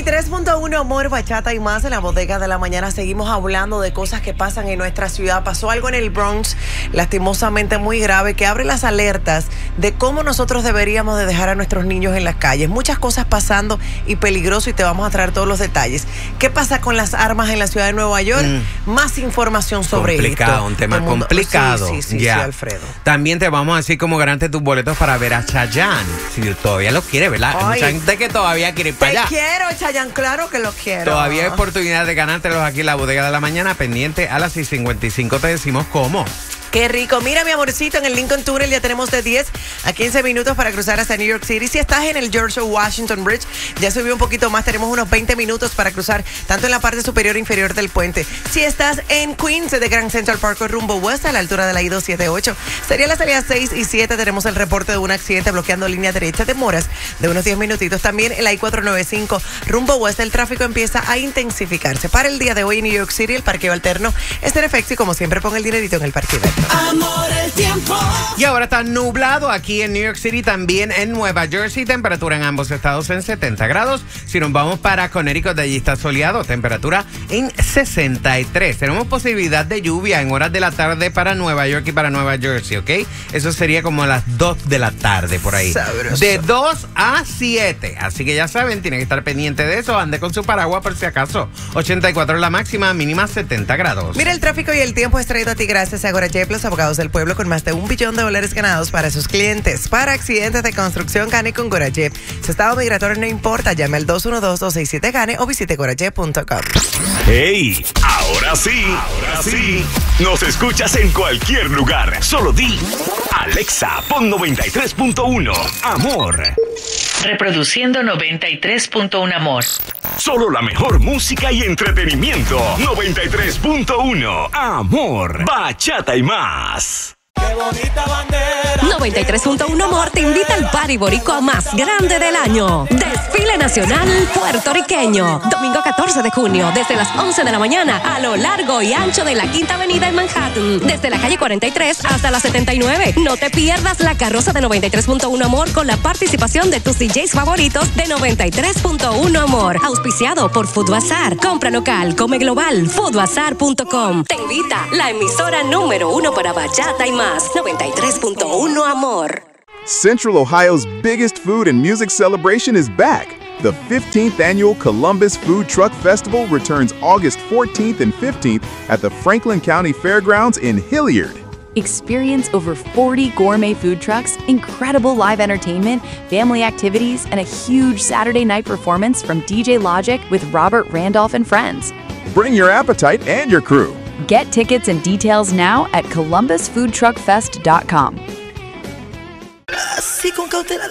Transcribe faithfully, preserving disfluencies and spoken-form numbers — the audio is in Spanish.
y tres punto uno Amor, Bachata y más en la bodega de la mañana. Seguimos hablando de cosas que pasan en nuestra ciudad. Pasó algo en el Bronx, lastimosamente muy grave, que abre las alertas de cómo nosotros deberíamos de dejar a nuestros niños en las calles. Muchas cosas pasando y peligroso, y te vamos a traer todos los detalles. ¿Qué pasa con las armas en la ciudad de Nueva York? Mm. Más información sobre complicado, esto. Un tema complicado. Sí, sí, sí, yeah. sí, Alfredo. También te vamos a decir cómo ganarte tus boletos para ver a Chayanne. Si todavía los quieres, ¿verdad? Hay mucha gente que todavía quiere ir para allá. Te quiero, Chayanne, claro que lo quiero. Todavía hay oportunidad de ganártelos aquí en la bodega de la mañana, pendiente a las seis cincuenta y cinco. Te decimos cómo. Qué rico. Mira, mi amorcito, en el Lincoln Tunnel ya tenemos de diez a quince minutos para cruzar hasta New York City. Si estás en el George Washington Bridge, ya subió un poquito más. Tenemos unos veinte minutos para cruzar tanto en la parte superior e inferior del puente. Si estás en Queens, de Grand Central Park o rumbo West, a la altura de la I dos setenta y ocho, sería la salida seis y siete. Tenemos el reporte de un accidente bloqueando línea derecha. Demoras de unos diez minutitos. También en la I cuatrocientos noventa y cinco, rumbo West, el tráfico empieza a intensificarse. Para el día de hoy en New York City, el parqueo alterno está en efecto, y como siempre, pon el dinerito en el parqueo. Amor, el tiempo. Y ahora está nublado aquí en New York City, también en Nueva Jersey. Temperatura en ambos estados en setenta grados. Si nos vamos para Connecticut, de allí está soleado. Temperatura en sesenta y tres. Tenemos posibilidad de lluvia en horas de la tarde para Nueva York y para Nueva Jersey, ¿ok? Eso sería como a las dos de la tarde por ahí. Sabroso. De dos a siete. Así que ya saben, tienen que estar pendiente de eso. Ande con su paraguas por si acaso. ochenta y cuatro la máxima, mínima setenta grados. Mira, el tráfico y el tiempo es traído a ti gracias a Gorajep, los abogados del pueblo, con más de un billón de dólares ganados para sus clientes. Para accidentes de construcción, gane con Gorajep. Su estado migratorio no importa. Llame al dos uno dos, dos seis siete, gane o visite gorajep punto com. ¡Hey! Ahora sí, ahora sí. Nos escuchas en cualquier lugar. Solo di Alexa, pon noventa y tres punto uno Amor. Reproduciendo noventa y tres punto uno Amor. Solo la mejor música y entretenimiento. noventa y tres punto uno Amor, Bachata y más. ¡Qué bonita bandera! noventa y tres punto uno Amor te invita al party boricua más grande del año. Desfile Nacional Puertorriqueño. Domingo catorce de junio, desde las once de la mañana, a lo largo y ancho de la Quinta Avenida en Manhattan. Desde la calle cuarenta y tres hasta la setenta y nueve. No te pierdas la carroza de noventa y tres punto uno Amor con la participación de tus D Js favoritos de noventa y tres punto uno Amor. Auspiciado por Food Bazaar. Compra local, come global, food bazaar punto com. Te invita la emisora número uno para bachata y más. noventa y tres punto uno Amor. Central Ohio's biggest food and music celebration is back. The fifteenth annual Columbus Food Truck Festival returns August fourteenth and fifteenth at the Franklin County Fairgrounds in Hilliard. Experience over forty gourmet food trucks, incredible live entertainment, family activities, and a huge Saturday night performance from D J Logic with Robert Randolph and friends. Bring your appetite and your crew. Get tickets and details now at columbus food truck fest dot com. Así con cautela.